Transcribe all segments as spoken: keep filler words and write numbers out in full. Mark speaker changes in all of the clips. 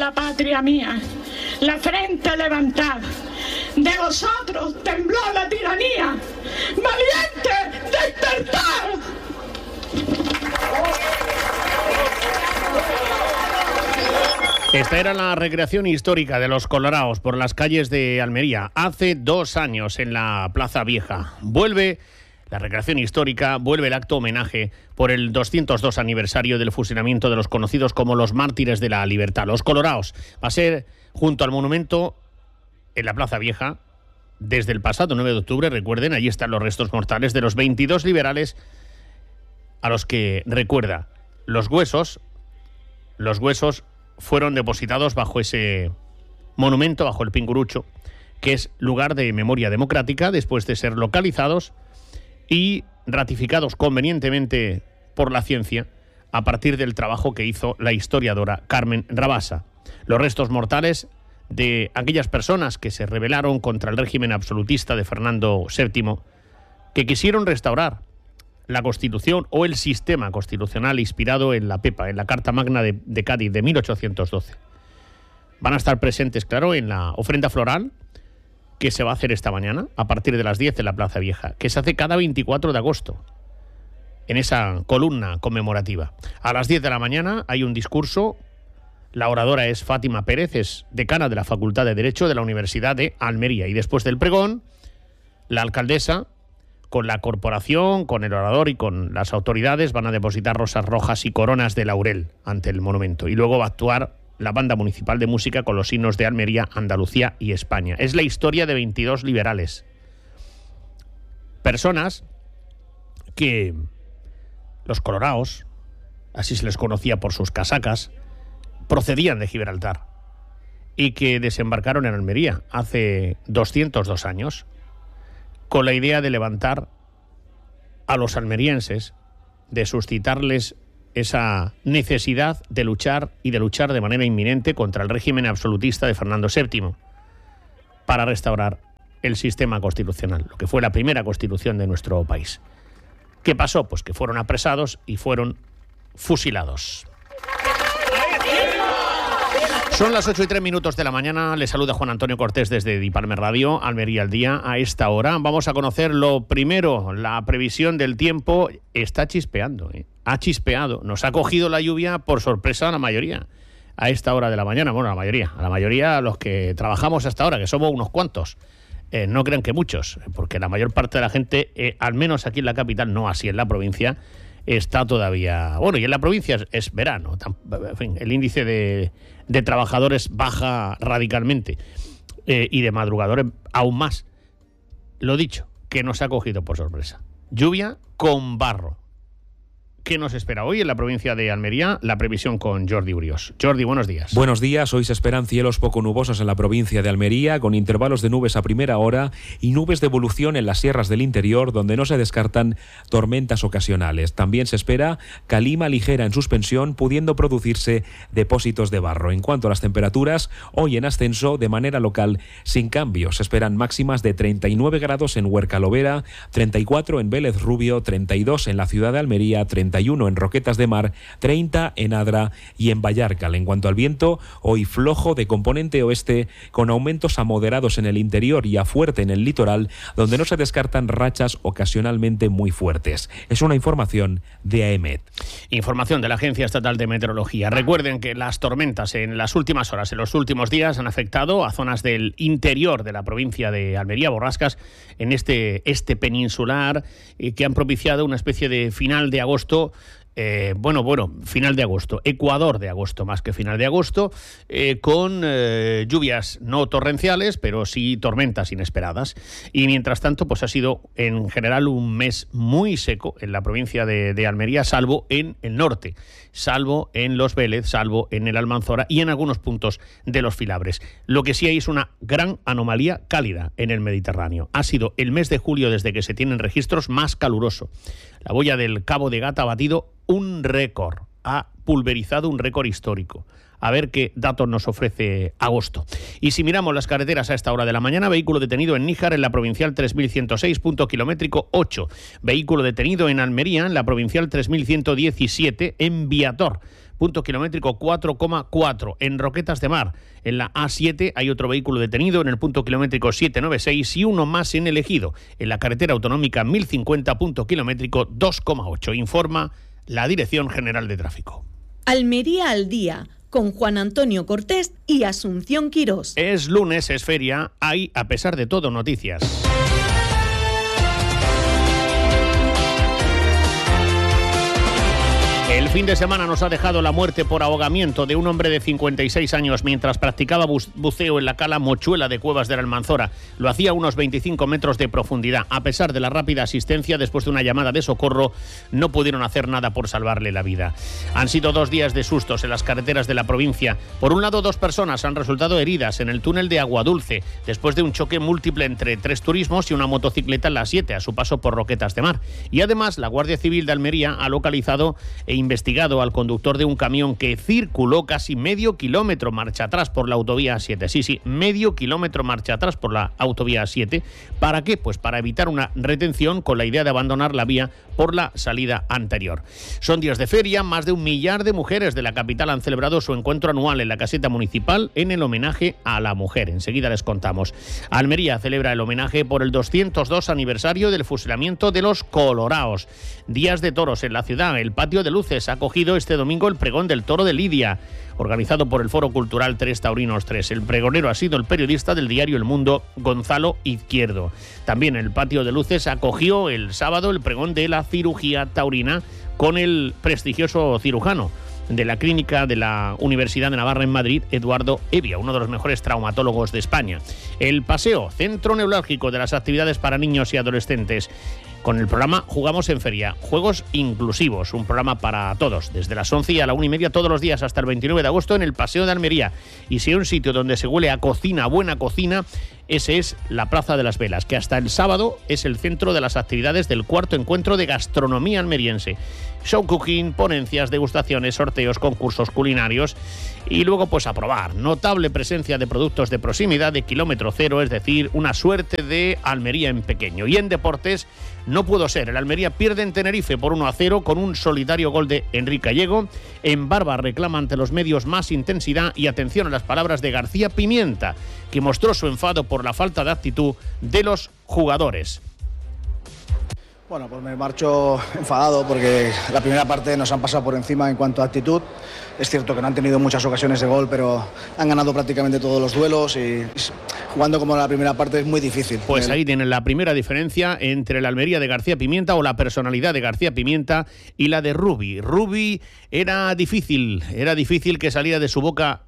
Speaker 1: la patria mía, la frente levantada. De vosotros tembló la tiranía. ¡Valiente, despertar!
Speaker 2: Esta era la recreación histórica de los coloraos por las calles de Almería hace dos años en la Plaza Vieja. Vuelve la recreación histórica, vuelve el acto homenaje por el doscientos dos aniversario del fusilamiento de los conocidos como los mártires de la libertad, los coloraos. Va a ser junto al monumento en la Plaza Vieja desde el pasado nueve de octubre. Recuerden, allí están los restos mortales de los veintidós liberales a los que, recuerda, los huesos, los huesos fueron depositados bajo ese monumento, bajo el Pingurucho, que es lugar de memoria democrática, después de ser localizados y ratificados convenientemente por la ciencia a partir del trabajo que hizo la historiadora Carmen Rabasa. Los restos mortales de aquellas personas que se rebelaron contra el régimen absolutista de Fernando séptimo, que quisieron restaurar la Constitución o el sistema constitucional inspirado en la Pepa, en la Carta Magna de, de Cádiz de mil ochocientos doce. Van a estar presentes, claro, en la ofrenda floral que se va a hacer esta mañana a partir de las diez en la Plaza Vieja, que se hace cada veinticuatro de agosto, en esa columna conmemorativa. A las diez de la mañana hay un discurso. La oradora es Fátima Pérez, es decana de la Facultad de Derecho de la Universidad de Almería. Y después del pregón, la alcaldesa, con la corporación, con el orador y con las autoridades, van a depositar rosas rojas y coronas de laurel ante el monumento. Y luego va a actuar la Banda Municipal de Música con los himnos de Almería, Andalucía y España. Es la historia de veintidós liberales. Personas que los coloraos, así se les conocía por sus casacas, procedían de Gibraltar y que desembarcaron en Almería hace doscientos dos años con la idea de levantar a los almerienses, de suscitarles esa necesidad de luchar y de luchar de manera inminente contra el régimen absolutista de Fernando séptimo para restaurar el sistema constitucional, lo que fue la primera constitución de nuestro país. ¿Qué pasó? Pues que fueron apresados y fueron fusilados. Son las ocho y tres minutos de la mañana. Les saluda Juan Antonio Cortés desde Dipalme Radio, Almería al día. A esta hora vamos a conocer lo primero, la previsión del tiempo. Está chispeando, ¿eh? Ha chispeado. Nos ha cogido la lluvia por sorpresa a la mayoría a esta hora de la mañana. Bueno, a la mayoría, a la mayoría a los que trabajamos hasta ahora, que somos unos cuantos. Eh, no crean que muchos, porque la mayor parte de la gente, eh, al menos aquí en la capital, no así en la provincia, está todavía... Bueno, y en la provincia es, es verano. En fin, el índice de, de trabajadores baja radicalmente eh, y de madrugadores aún más. Lo dicho, que nos ha cogido por sorpresa. Lluvia con barro. ¿Qué nos espera hoy en la provincia de Almería? La previsión con Jordi Uriós. Jordi, buenos días.
Speaker 3: Buenos días. Hoy se esperan cielos poco nubosos en la provincia de Almería, con intervalos de nubes a primera hora y nubes de evolución en las sierras del interior, donde no se descartan tormentas ocasionales. También se espera calima ligera en suspensión, pudiendo producirse depósitos de barro. En cuanto a las temperaturas, hoy en ascenso de manera local sin cambios. Se esperan máximas de treinta y nueve grados en Huerca Lovera, treinta y cuatro en Vélez Rubio, treinta y dos en la ciudad de Almería, treinta y uno en Roquetas de Mar, treinta en Adra y en Vallarcal. En cuanto al viento, hoy flojo de componente oeste, con aumentos a moderados en el interior y a fuerte en el litoral, donde no se descartan rachas ocasionalmente muy fuertes. Es una información de A E M E T.
Speaker 2: Información de la Agencia Estatal de Meteorología. Recuerden que las tormentas en las últimas horas, en los últimos días, han afectado a zonas del interior de la provincia de Almería, borrascas en este este peninsular, eh, que han propiciado una especie de final de agosto. Eh, bueno, bueno, final de agosto, Ecuador de agosto más que final de agosto, eh, con eh, lluvias no torrenciales, pero sí tormentas inesperadas. Y mientras tanto, pues ha sido en general un mes muy seco en la provincia de, de Almería, salvo en el norte, salvo en Los Vélez, salvo en el Almanzora y en algunos puntos de los Filabres. Lo que sí hay es una gran anomalía cálida en el Mediterráneo. Ha sido el mes de julio, desde que se tienen registros, más caluroso. La boya del Cabo de Gata ha batido un récord, ha pulverizado un récord histórico. A ver qué datos nos ofrece agosto. Y si miramos las carreteras a esta hora de la mañana, vehículo detenido en Níjar, en la provincial tres mil ciento seis, punto kilométrico ocho. Vehículo detenido en Almería, en la provincial tres mil ciento diecisiete, en Viator, punto kilométrico cuatro coma cuatro. En Roquetas de Mar, en la A siete, hay otro vehículo detenido en el punto kilométrico siete noventa y seis y uno más en El Ejido, en la carretera autonómica mil cincuenta, punto kilométrico dos coma ocho. Informa la Dirección General de Tráfico.
Speaker 4: Almería al día, con Juan Antonio Cortés y Asunción Quirós.
Speaker 2: Es lunes, es feria, hay, a pesar de todo, noticias. El fin de semana nos ha dejado la muerte por ahogamiento de un hombre de cincuenta y seis años mientras practicaba buceo en la cala Mochuela de Cuevas de la Almanzora. Lo hacía a unos veinticinco metros de profundidad. A pesar de la rápida asistencia, después de una llamada de socorro, no pudieron hacer nada por salvarle la vida. Han sido dos días de sustos en las carreteras de la provincia. Por un lado, dos personas han resultado heridas en el túnel de Aguadulce, después de un choque múltiple entre tres turismos y una motocicleta en la siete, a su paso por Roquetas de Mar. Y además, la Guardia Civil de Almería ha localizado e investigado al conductor de un camión que circuló casi medio kilómetro marcha atrás por la autovía siete. Sí, sí, medio kilómetro marcha atrás por la autovía siete. ¿Para qué? Pues para evitar una retención con la idea de abandonar la vía por la salida anterior. Son días de feria, más de un millar de mujeres de la capital han celebrado su encuentro anual en la caseta municipal en el homenaje a la mujer. Enseguida les contamos. Almería celebra el homenaje por el doscientos dos aniversario del fusilamiento de los coloraos. Días de toros en la ciudad. El Patio de Luces ha cogido este domingo el pregón del toro de Lidia, organizado por el Foro Cultural Tres Taurinos tres. El pregonero ha sido el periodista del diario El Mundo, Gonzalo Izquierdo. También el Patio de Luces acogió el sábado el pregón de la cirugía taurina con el prestigioso cirujano de la Clínica de la Universidad de Navarra en Madrid, Eduardo Evia, uno de los mejores traumatólogos de España. El paseo, centro neurálgico de las actividades para niños y adolescentes. Con el programa Jugamos en Feria, Juegos Inclusivos, un programa para todos, desde las once y a la una y media todos los días hasta el veintinueve de agosto en el Paseo de Almería. Y si hay un sitio donde se huele a cocina, buena cocina, ese es la Plaza de las Velas, que hasta el sábado es el centro de las actividades del cuarto encuentro de gastronomía almeriense. Show cooking, ponencias, degustaciones, sorteos, concursos culinarios y luego pues a probar. Notable presencia de productos de proximidad de kilómetro cero, es decir, una suerte de Almería en pequeño. Y en deportes no pudo ser. El Almería pierde en Tenerife por uno a cero con un solitario gol de Enrique Gallego. En Barba reclama ante los medios más intensidad y atención a las palabras de García Pimienta, que mostró su enfado por la falta de actitud de los jugadores.
Speaker 5: Bueno, pues me marcho enfadado porque la primera parte nos han pasado por encima en cuanto a actitud. Es cierto que no han tenido muchas ocasiones de gol, pero han ganado prácticamente todos los duelos y jugando como la primera parte es muy difícil.
Speaker 2: Pues ahí tienen la primera diferencia entre la Almería de García Pimienta o la personalidad de García Pimienta y la de Rubi. Rubi era difícil, era difícil que saliera de su boca,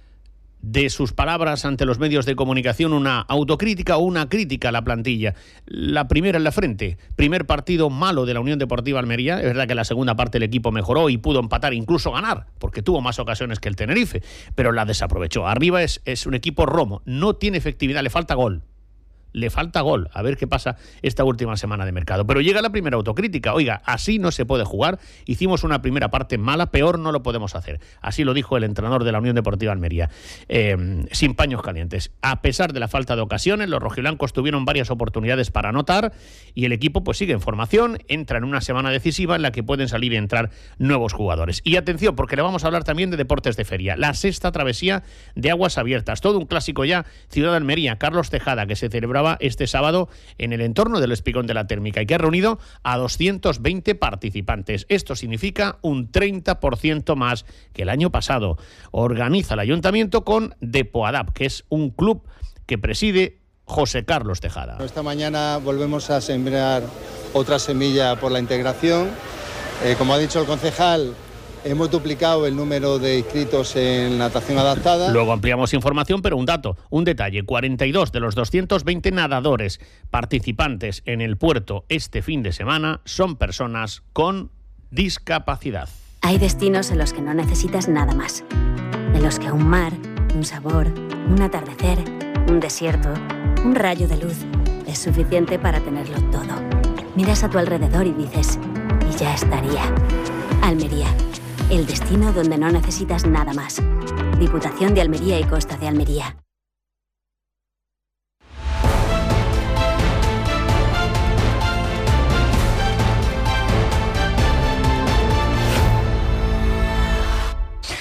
Speaker 2: de sus palabras ante los medios de comunicación, una autocrítica o una crítica a la plantilla. La primera en la frente. Primer partido malo de la Unión Deportiva Almería. Es verdad que en la segunda parte el equipo mejoró y pudo empatar, incluso ganar, porque tuvo más ocasiones que el Tenerife, pero la desaprovechó. Arriba es, es un equipo romo. No tiene efectividad, le falta gol. Le falta gol. A ver qué pasa esta última semana de mercado. Pero llega la primera autocrítica. Oiga, así no se puede jugar. Hicimos una primera parte mala, peor no lo podemos hacer. Así lo dijo el entrenador de la Unión Deportiva Almería. Eh, sin paños calientes. A pesar de la falta de ocasiones, los rojiblancos tuvieron varias oportunidades para anotar y el equipo pues sigue en formación. Entra en una semana decisiva en la que pueden salir y entrar nuevos jugadores. Y atención, porque le vamos a hablar también de deportes de feria. La sexta travesía de aguas abiertas. Todo un clásico ya. Ciudad de Almería. Carlos Tejada, que se celebraba este sábado en el entorno del Espigón de la Térmica y que ha reunido a doscientos veinte participantes. Esto significa un treinta por ciento más que el año pasado. Organiza el ayuntamiento con Depoadap, que es un club que preside José Carlos Tejada.
Speaker 6: Esta mañana volvemos a sembrar otra semilla por la integración. Eh, como ha dicho el concejal, hemos duplicado el número de inscritos en natación adaptada.
Speaker 2: Luego ampliamos información, pero un dato, un detalle. cuarenta y dos de los doscientos veinte nadadores participantes en el puerto este fin de semana son personas con discapacidad.
Speaker 7: Hay destinos en los que no necesitas nada más. En los que un mar, un sabor, un atardecer, un desierto, un rayo de luz es suficiente para tenerlo todo. Miras a tu alrededor y dices, y ya estaría. Almería. El destino donde no necesitas nada más. Diputación de Almería y Costa de Almería.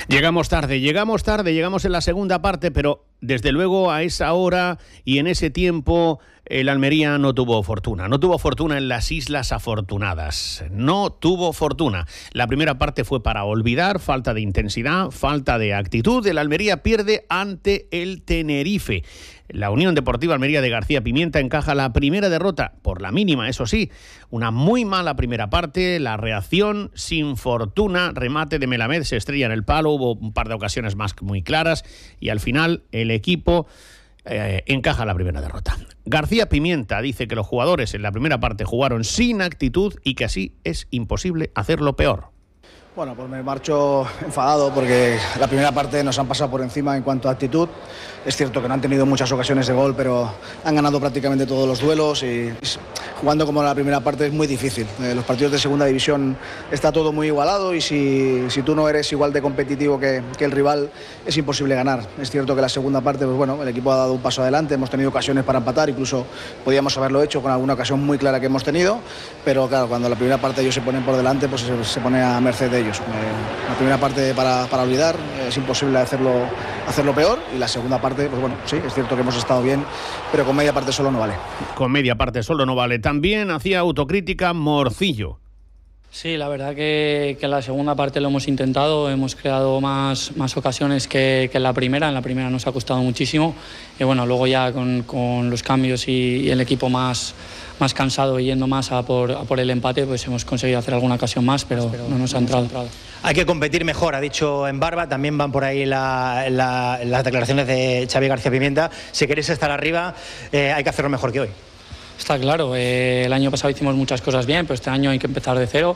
Speaker 2: Llegamos tarde, llegamos tarde, llegamos en la segunda parte, pero desde luego a esa hora y en ese tiempo el Almería no tuvo fortuna. No tuvo fortuna en las Islas Afortunadas. No tuvo fortuna. La primera parte fue para olvidar, falta de intensidad, falta de actitud. El Almería pierde ante el Tenerife. La Unión Deportiva Almería de García Pimienta encaja la primera derrota, por la mínima, eso sí. Una muy mala primera parte, la reacción sin fortuna, remate de Melamed, se estrella en el palo, hubo un par de ocasiones más muy claras y al final el equipo eh, encaja la primera derrota. García Pimienta dice que los jugadores en la primera parte jugaron sin actitud y que así es imposible hacerlo peor.
Speaker 5: Bueno, pues me marcho enfadado porque la primera parte nos han pasado por encima en cuanto a actitud. Es cierto que no han tenido muchas ocasiones de gol, pero han ganado prácticamente todos los duelos y jugando como la primera parte es muy difícil. Eh, los partidos de segunda división está todo muy igualado y si, si tú no eres igual de competitivo que, que el rival es imposible ganar. Es cierto que la segunda parte, pues bueno, el equipo ha dado un paso adelante, hemos tenido ocasiones para empatar, incluso podíamos haberlo hecho con alguna ocasión muy clara que hemos tenido, pero claro, cuando la primera parte ellos se ponen por delante, pues se, se pone a merced de ellos. Eh, la primera parte para, para olvidar, eh, es imposible hacerlo, hacerlo peor y la segunda parte, pues bueno, sí, es cierto que hemos estado bien, pero con media parte solo no vale.
Speaker 2: Con media parte solo no vale. También hacía autocrítica Morcillo.
Speaker 8: Sí, la verdad que, que en la segunda parte lo hemos intentado, hemos creado más, más ocasiones que, que en la primera, en la primera nos ha costado muchísimo y bueno, luego ya con, con los cambios y, y el equipo más, más cansado y yendo más a por, a por el empate, pues hemos conseguido hacer alguna ocasión más, pero, pero no nos ha entrado.
Speaker 9: Hay que competir mejor, ha dicho en Barba, también van por ahí la, la, las declaraciones de Xavi García Pimienta. Si queréis estar arriba, eh, hay que hacerlo mejor que hoy.
Speaker 8: Está claro, eh, el año pasado hicimos muchas cosas bien, pero este año hay que empezar de cero.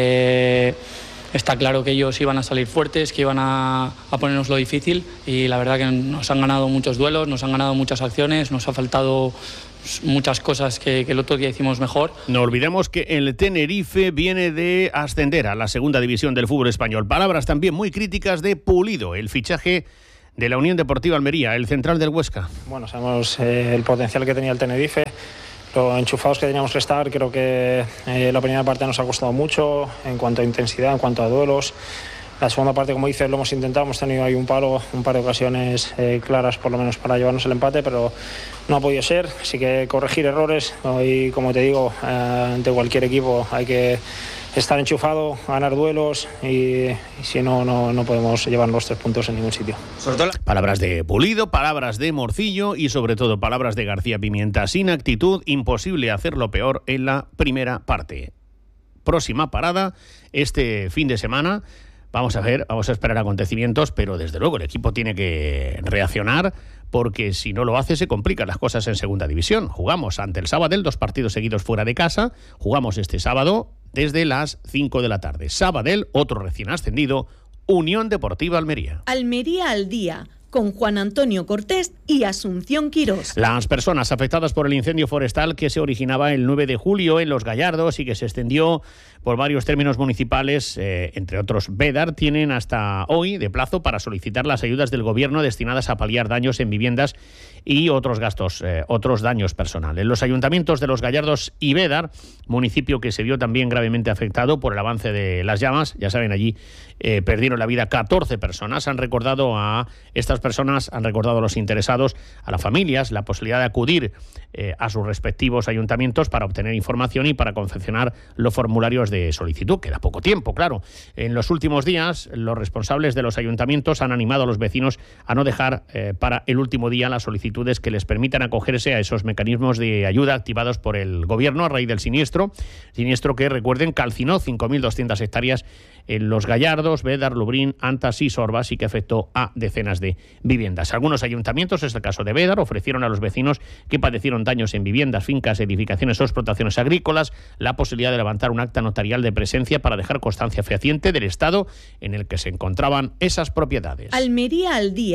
Speaker 8: Eh, está claro que ellos iban a salir fuertes, que iban a, a ponernos lo difícil y la verdad que nos han ganado muchos duelos, nos han ganado muchas acciones, nos ha faltado muchas cosas que, que el otro día hicimos mejor.
Speaker 2: No olvidemos que el Tenerife viene de ascender a la segunda división del fútbol español. Palabras también muy críticas de Pulido, el fichaje de la Unión Deportiva Almería, el central del Huesca.
Speaker 10: Bueno, sabemos eh, el potencial que tenía el Tenerife, lo enchufados que teníamos que estar. Creo que eh, la primera parte nos ha costado mucho en cuanto a intensidad, en cuanto a duelos. La segunda parte, como dices, lo hemos intentado, hemos tenido ahí un palo, un par de ocasiones eh, claras por lo menos para llevarnos el empate, pero no ha podido ser. Así que corregir errores. Hoy, como te digo, eh, ante cualquier equipo hay que estar enchufado, ganar duelos y, y si no, no, no podemos llevar los tres puntos en ningún sitio.
Speaker 2: Palabras de Pulido, palabras de Morcillo y sobre todo palabras de García Pimienta. Sin actitud, imposible hacerlo peor en la primera parte. Próxima parada, este fin de semana. Vamos a ver, vamos a esperar acontecimientos, pero desde luego el equipo tiene que reaccionar porque si no lo hace se complican las cosas en segunda división. Jugamos ante el Sabadell, dos partidos seguidos fuera de casa. Jugamos este sábado desde las cinco de la tarde. Sabadell, otro recién ascendido, Unión Deportiva Almería.
Speaker 4: Almería al día, con Juan Antonio Cortés y Asunción Quirós.
Speaker 2: Las personas afectadas por el incendio forestal que se originaba el nueve de julio en Los Gallardos y que se extendió por varios términos municipales, eh, entre otros Bédar, tienen hasta hoy de plazo para solicitar las ayudas del gobierno destinadas a paliar daños en viviendas y otros gastos, eh, otros daños personales. Los ayuntamientos de Los Gallardos y Bédar, municipio que se vio también gravemente afectado por el avance de las llamas, ya saben, allí eh, perdieron la vida catorce personas, han recordado a estas personas, han recordado a los interesados, a las familias, la posibilidad de acudir eh, a sus respectivos ayuntamientos para obtener información y para confeccionar los formularios de solicitud. Queda poco tiempo, claro. En los últimos días, los responsables de los ayuntamientos han animado a los vecinos a no dejar eh, para el último día las solicitudes que les permitan acogerse a esos mecanismos de ayuda activados por el gobierno a raíz del siniestro. Siniestro que, recuerden, calcinó cinco mil doscientas hectáreas en Los Gallardos, Bédar, Lubrín, Antas y Sorbas y que afectó a decenas de viviendas. Algunos ayuntamientos, es el caso de Bédar, ofrecieron a los vecinos que padecieron daños en viviendas, fincas, edificaciones o explotaciones agrícolas la posibilidad de levantar un acta notarial de presencia para dejar constancia fehaciente del estado en el que se encontraban esas propiedades.
Speaker 4: Almería al día,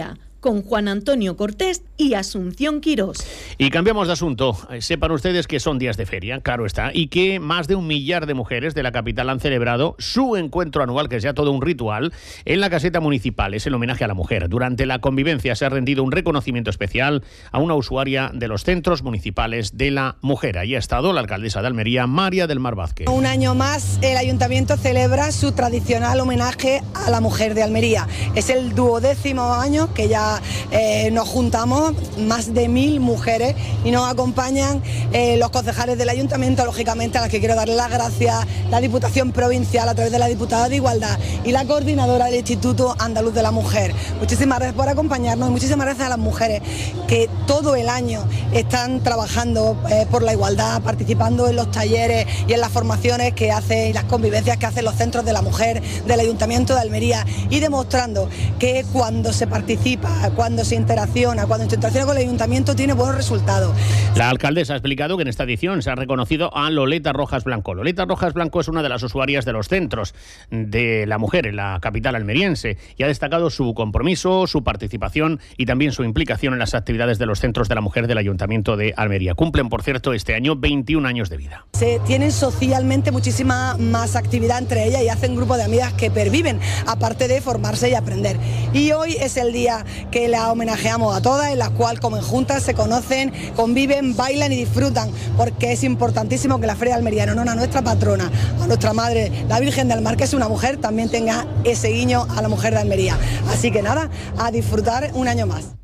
Speaker 4: con Juan Antonio Cortés y Asunción Quirós.
Speaker 2: Y cambiamos de asunto. Sepan ustedes que son días de feria, claro está, y que más de un millar de mujeres de la capital han celebrado su encuentro anual, que es ya todo un ritual, en la caseta municipal. Es el homenaje a la mujer. Durante la convivencia se ha rendido un reconocimiento especial a una usuaria de los centros municipales de la mujer. Allí ha estado la alcaldesa de Almería, María del Mar Vázquez.
Speaker 11: Un año más el ayuntamiento celebra su tradicional homenaje a la mujer de Almería. Es el duodécimo año que ya eh, nos juntamos, más de mil mujeres, y nos acompañan eh, los concejales del ayuntamiento, lógicamente a las que quiero darle las gracias, la Diputación Provincial a través de la Diputada de Igualdad y la coordinadora del Instituto Andaluz de la Mujer. Muchísimas gracias por acompañarnos y muchísimas gracias a las mujeres que todo el año están trabajando eh, por la igualdad, participando en los talleres y en las formaciones que hacen y las convivencias que hacen los centros de la mujer del Ayuntamiento de Almería, y demostrando que cuando se participa, cuando se interacciona, cuando se interacciona con el Ayuntamiento tiene buenos resultados.
Speaker 2: La alcaldesa ha explicado que en esta edición se ha reconocido a Loleta Rojas Blanco. Loleta Rojas Blanco es una de las usuarias de los centros de la mujer en la capital almeriense y ha destacado su compromiso, su participación y también su implicación en las actividades de los centros de la mujer del Ayuntamiento de Almería. Cumplen, por cierto, este año veintiún años de vida.
Speaker 11: Se tienen socialmente muchísima más actividad entre ellas y hacen grupo de amigas que perviven, aparte de formarse y aprender. Y hoy es el día que la homenajeamos a todas, en la cual como en juntas se conocen, conviven, bailan y disfrutan, porque es importantísimo que la Feria de Almería, en honor a nuestra patrona, a nuestra madre, la Virgen del Mar, que es una mujer, también tenga ese guiño a la mujer de Almería. Así que nada, a disfrutar un año más.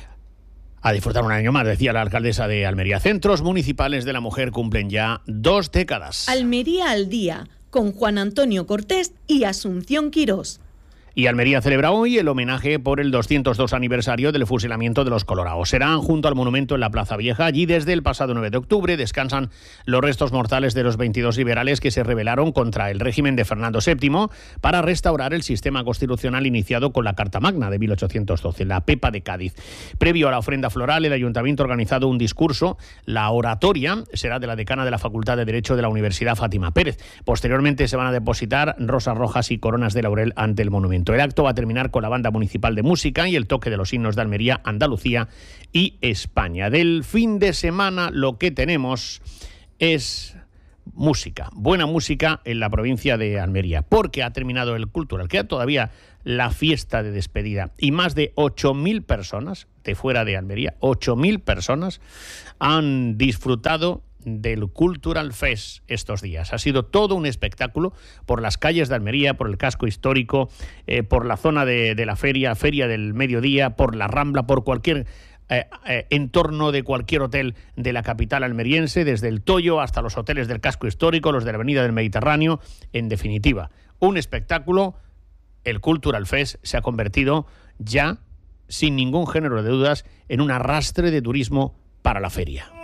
Speaker 2: A disfrutar un año más, decía la alcaldesa de Almería. Centros municipales de la mujer cumplen ya dos décadas.
Speaker 4: Almería al día, con Juan Antonio Cortés y Asunción Quirós.
Speaker 2: Y Almería celebra hoy el homenaje por el doscientos dos aniversario del fusilamiento de los colorados. Serán junto al monumento en la Plaza Vieja. Allí desde el pasado nueve de octubre descansan los restos mortales de los veintidós liberales que se rebelaron contra el régimen de Fernando séptimo para restaurar el sistema constitucional iniciado con la Carta Magna de mil ochocientos doce, la Pepa de Cádiz. Previo a la ofrenda floral, el ayuntamiento ha organizado un discurso. La oratoria será de la decana de la Facultad de Derecho de la Universidad, Fátima Pérez. Posteriormente se van a depositar rosas rojas y coronas de laurel ante el monumento. El acto va a terminar con la banda municipal de música y el toque de los himnos de Almería, Andalucía y España. Del fin de semana lo que tenemos es música, buena música en la provincia de Almería, porque ha terminado el Cultural. Queda todavía la fiesta de despedida y más de ocho mil personas de fuera de Almería, ocho mil personas han disfrutado del Cultural Fest estos días. Ha sido todo un espectáculo por las calles de Almería, por el casco histórico, eh, por la zona de, de la feria, Feria del Mediodía, por la Rambla, por cualquier eh, eh, entorno de cualquier hotel de la capital almeriense, desde el Toyo hasta los hoteles del casco histórico, los de la Avenida del Mediterráneo. En definitiva, un espectáculo. El Cultural Fest se ha convertido ya, sin ningún género de dudas, en un arrastre de turismo para la feria.